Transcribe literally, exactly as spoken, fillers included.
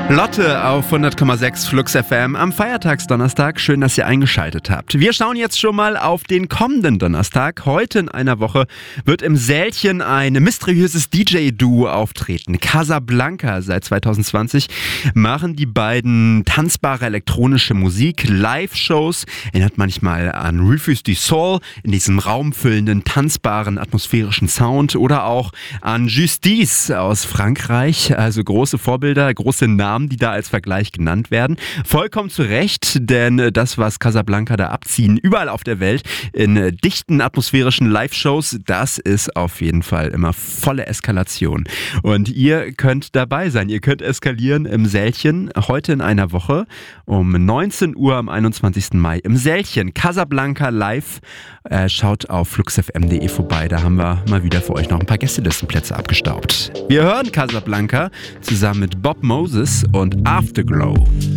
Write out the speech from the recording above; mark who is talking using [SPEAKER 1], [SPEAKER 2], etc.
[SPEAKER 1] Lotte auf hundert Komma sechs Flux F M am Feiertagsdonnerstag. Schön, dass ihr eingeschaltet habt. Wir schauen jetzt schon mal auf den kommenden Donnerstag. Heute in einer Woche wird im Sälchen ein mysteriöses D J-Duo auftreten. Casablanca. Seit zwanzig zwanzig machen die beiden tanzbare elektronische Musik. Live-Shows erinnert manchmal an Rufus du Sol in diesem raumfüllenden, tanzbaren, atmosphärischen Sound oder auch an Justice aus Frankreich. Also große Vorbilder, große Namen, die da als Vergleich genannt werden. Vollkommen zu Recht, denn das, was Casablanca da abziehen, überall auf der Welt, in dichten atmosphärischen Live-Shows, das ist auf jeden Fall immer volle Eskalation. Und ihr könnt dabei sein, ihr könnt eskalieren im Sälchen, heute in einer Woche um neunzehn Uhr am einundzwanzigsten Mai im Sälchen. Casablanca live. Äh, schaut auf fluxfm punkt de vorbei, da haben wir mal wieder für euch noch ein paar Gästelistenplätze abgestaubt. Wir hören Casablanca zusammen mit Bob Moses und Afterglow.